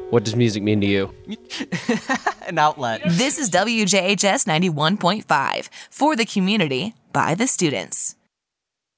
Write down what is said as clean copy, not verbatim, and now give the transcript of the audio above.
What does music mean to you? An outlet. This is WJHS 91.5 for the community, by the students.